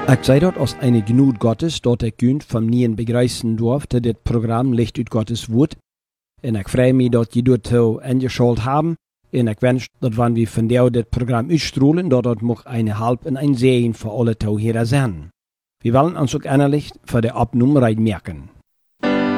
Ich zei dat als eine Gnut Gottes, dat ik kunt vom Nien begreifen durfte, dit Programm Licht uit Gottes Wort. En ik vrij mich, dat je dat zo ingeschalt haben. En ik wens dat wanneer we van jou dit Programm uitstrahlen, dat het mag eine Halb en ein Segen für alle Tauhörer sein. Wir wollen uns auch innerlich für die Abnummerung merken.